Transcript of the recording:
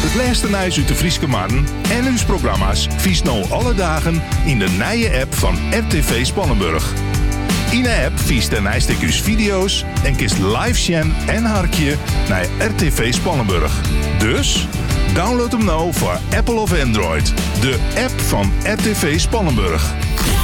Het laatste nieuws uit de Frieske Marden en uw programma's vies nou alle dagen in de nije app van RTV Spannenburg. In de app vies de nijstekjes video's en kist live scan en harkje naar RTV Spannenburg. Dus download hem nou voor Apple of Android. De app van RTV Spannenburg.